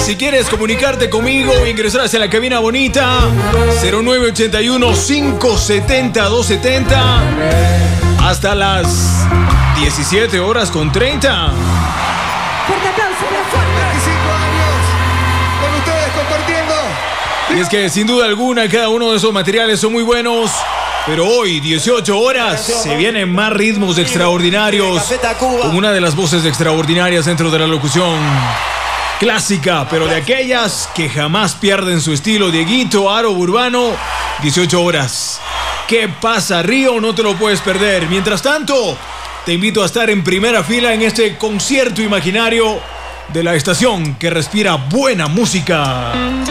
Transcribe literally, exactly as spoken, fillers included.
Si quieres comunicarte conmigo, ingresar hacia la cabina bonita cero nueve ocho uno, cinco siete cero, dos siete cero hasta las diecisiete horas con treinta. Fuerte aplauso, pero fuerte. veinticinco años con ustedes compartiendo. Y es que sin duda alguna cada uno de esos materiales son muy buenos. Pero hoy, dieciocho horas, se vienen más ritmos extraordinarios. Con una de las voces extraordinarias dentro de la locución clásica, pero de aquellas que jamás pierden su estilo. Dieguito Aro Urbano, dieciocho horas. ¿Qué pasa, Río? No te lo puedes perder. Mientras tanto, te invito a estar en primera fila en este concierto imaginario de la estación que respira buena música.